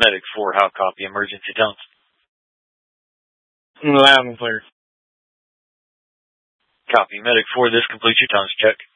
Medic 4, how copy emergency tones? Loud and clear. Copy. Medic 4, this completes your tones check.